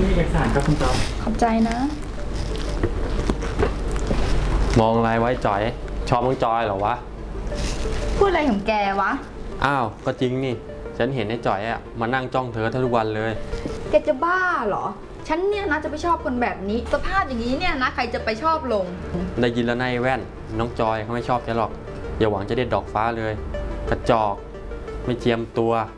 นี่เอกสารครับคุณจอยขอบใจนะมองอะไรไว้จอยชอบน้องจอยเหรอวะพูดอะไรของแกวะอ้าวก็จริงนี่ฉันเห็นไอ้จอยอะมานั่งจ้องเธอทุกวันเลยแกจะบ้าเหรอ ฉันเนี่ยนะจะไปชอบคนแบบนี้ สภาพอย่างนี้เนี่ยนะใครจะไปชอบลงได้ยินแล้วนายแว่นน้องจอยเขาไม่ชอบแกหรอกอย่าหวังจะได้ดอกฟ้าเลยกระจอกไม่เจียมตัว